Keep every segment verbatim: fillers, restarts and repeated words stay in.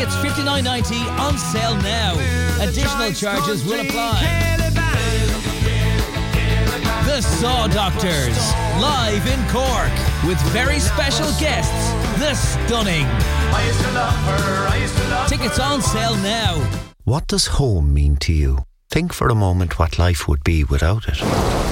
Tickets fifty-nine ninety on sale now. Additional charges will apply. The Saw Doctors, live in Cork, with very special guests, The Stunning. I used to love her, I used to love Tickets her. On sale now. What does home mean to you? Think for a moment what life would be without it.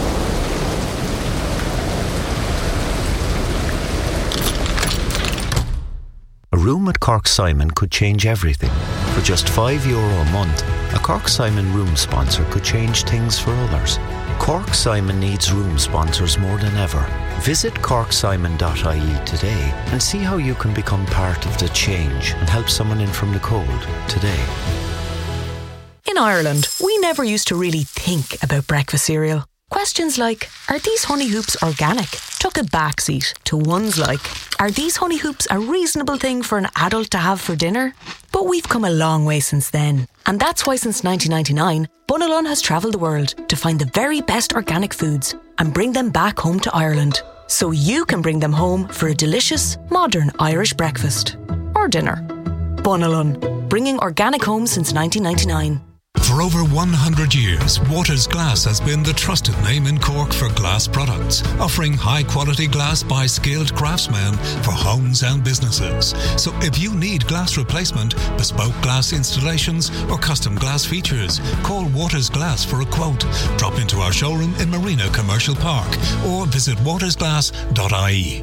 A room at Cork Simon could change everything. For just five euro a month, a Cork Simon room sponsor could change things for others. Cork Simon needs room sponsors more than ever. Visit cork simon dot I E today and see how you can become part of the change and help someone in from the cold today. In Ireland, we never used to really think about breakfast cereal. Questions like, are these honey hoops organic? Took a backseat to ones like, are these honey hoops a reasonable thing for an adult to have for dinner? But we've come a long way since then. And that's why since nineteen ninety-nine, Bunalon has travelled the world to find the very best organic foods and bring them back home to Ireland. So you can bring them home for a delicious, modern Irish breakfast. Or dinner. Bunalon, bringing organic home since nineteen ninety-nine. For over one hundred years, Waters Glass has been the trusted name in Cork for glass products, offering high-quality glass by skilled craftsmen for homes and businesses. So if you need glass replacement, bespoke glass installations or custom glass features, call Waters Glass for a quote. Drop into our showroom in Marina Commercial Park or visit waters glass dot I E.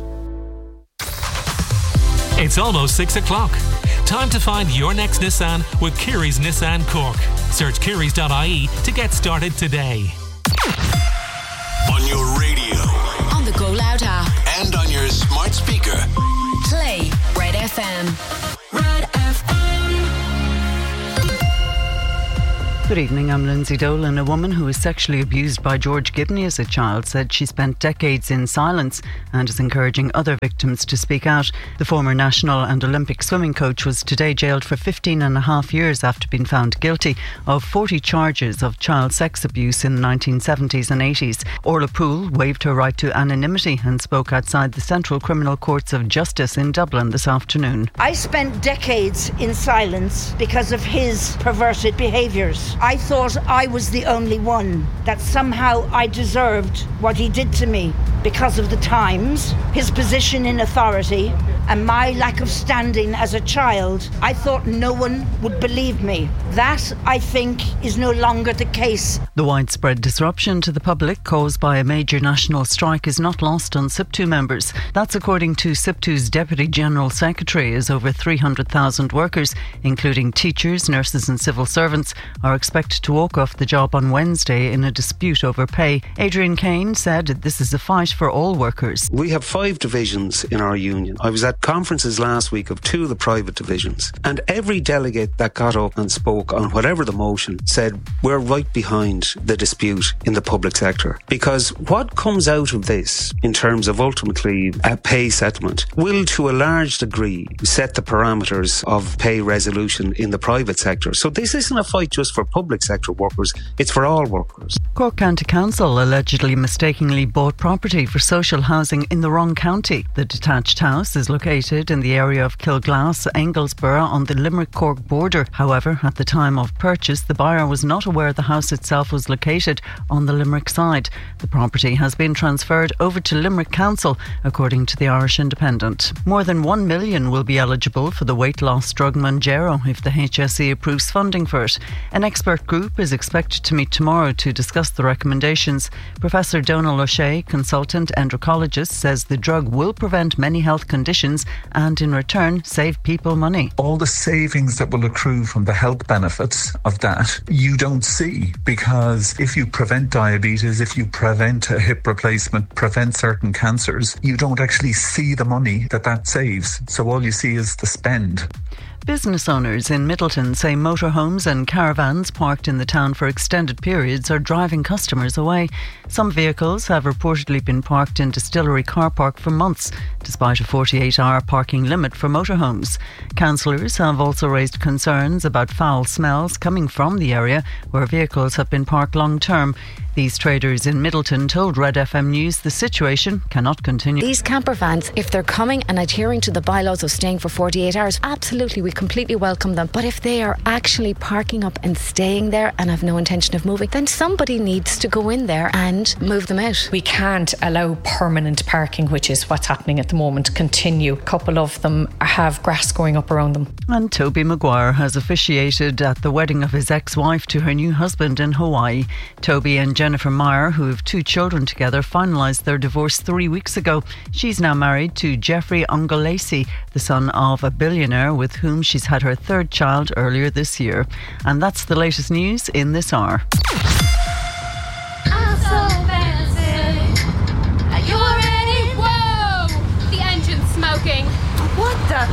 It's almost six o'clock. Time to find your next Nissan with Keary's Nissan Cork. Search kearys dot I E to get started today. On your radio, on the Go Loud app, and on your smart speaker. Play Red F M. Red F M. Good evening, I'm Lindsay Dolan. A woman who was sexually abused by George Gibney as a child said she spent decades in silence and is encouraging other victims to speak out. The former national and Olympic swimming coach was today jailed for fifteen and a half years after being found guilty of forty charges of child sex abuse in the nineteen seventies and eighties. Orla Poole waived her right to anonymity and spoke outside the Central Criminal Courts of Justice in Dublin this afternoon. I spent decades in silence because of his perverted behaviours. I thought I was the only one, that somehow I deserved what he did to me because of the times, his position in authority, and my lack of standing as a child. I thought no one would believe me. That, I think, is no longer the case. The widespread disruption to the public caused by a major national strike is not lost on SIPTU members. That's according to SIPTU's Deputy General Secretary, as over three hundred thousand workers, including teachers, nurses and civil servants, are expected to walk off the job on Wednesday in a dispute over pay. Adrian Kane said this is a fight for all workers. We have five divisions in our union. I was at conferences last week of two of the private divisions, and every delegate that got up and spoke on whatever the motion said we're right behind the dispute in the public sector, because what comes out of this in terms of ultimately a pay settlement will to a large degree set the parameters of pay resolution in the private sector. So this isn't a fight just for public sector workers, it's for all workers. Cork County Council allegedly mistakenly bought property for social housing in the wrong county. The detached house is located in the area of Kilglass, Anglesborough on the Limerick-Cork border. However, at the time of purchase, the buyer was not aware the house itself was located on the Limerick side. The property has been transferred over to Limerick Council, according to the Irish Independent. More than one million will be eligible for the weight loss drug Mounjaro if the H S E approves funding for it. An expert group is expected to meet tomorrow to discuss the recommendations. Professor Donal O'Shea, consultant endocrinologist, says the drug will prevent many health conditions and in return save people money. All the savings that will accrue from the health benefits of that you don't see, because if you prevent diabetes, if you prevent a hip replacement, prevent certain cancers, you don't actually see the money that that saves. So all you see is the spend. Business owners in Middleton say motorhomes and caravans parked in the town for extended periods are driving customers away. Some vehicles have reportedly been parked in Distillery car park for months, despite a forty-eight hour parking limit for motorhomes. Councillors have also raised concerns about foul smells coming from the area where vehicles have been parked long term. These traders in Middleton told Red F M News the situation cannot continue. These camper vans, if they're coming and adhering to the bylaws of staying for forty-eight hours, absolutely we completely welcome them. But if they are actually parking up and staying there and have no intention of moving, then somebody needs to go in there and move them out. We can't allow permanent parking, which is what's happening at the moment, continue. A couple of them have grass growing up around them. And Toby Maguire has officiated at the wedding of his ex-wife to her new husband in Hawaii. Toby and Jennifer Meyer, who have two children together, finalised their divorce three weeks ago. She's now married to Jeffrey Ongolesi, the son of a billionaire with whom she's had her third child earlier this year. And that's the latest news in this hour. I'm so fancy. Are you ready? Whoa! The engine's smoking. What the?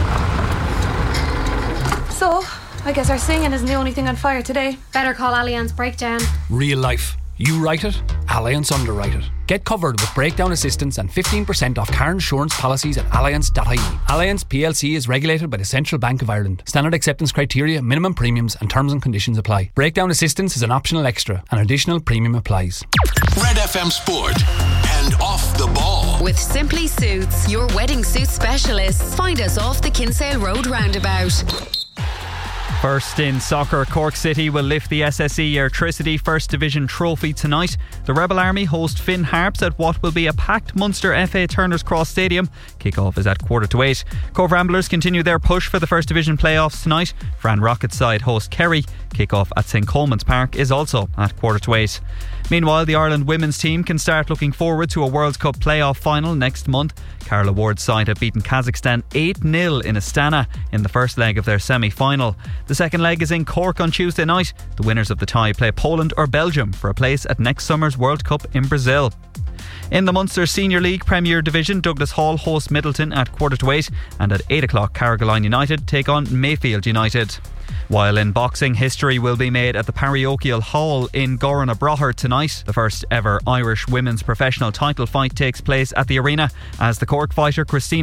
So, I guess our singing isn't the only thing on fire today. Better call Allianz Breakdown. Real life. You write it, Allianz underwrite it. Get covered with breakdown assistance and fifteen percent off car insurance policies at allianz dot I E. Allianz P L C is regulated by the Central Bank of Ireland. Standard acceptance criteria, minimum premiums and terms and conditions apply. Breakdown assistance is an optional extra. An additional premium applies. Red F M Sport and Off the Ball. With Simply Suits, your wedding suit specialists. Find us off the Kinsale Road roundabout. First in soccer, Cork City will lift the S S E Airtricity First Division trophy tonight. The Rebel Army host Finn Harps at what will be a packed Munster F A Turner's Cross Stadium. Kick-off is at quarter to eight. Cove Ramblers continue their push for the First Division playoffs tonight. Fran Rocket's side host Kerry. Kick-off at St Coleman's Park is also at quarter to eight. Meanwhile, the Ireland women's team can start looking forward to a World Cup playoff final next month. Carla Ward's side have beaten Kazakhstan eight nil in Astana in the first leg of their semi-final. The second leg is in Cork on Tuesday night. The winners of the tie play Poland or Belgium for a place at next summer's World Cup in Brazil. In the Munster Senior League Premier Division, Douglas Hall hosts Middleton at quarter to eight, and at eight o'clock Carrigaline United take on Mayfield United. While in boxing, history will be made at the Parochial Hall in Gorranabraher tonight. The first ever Irish women's professional title fight takes place at the arena as the Cork fighter Christine